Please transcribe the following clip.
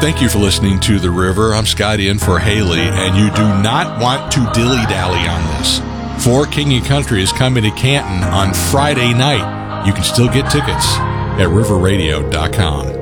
Thank you for listening to The River. I'm Scott in for Haley, and you do not want to dilly-dally on this. For King and Country is coming to Canton on Friday night. You can still get tickets at riverradio.com.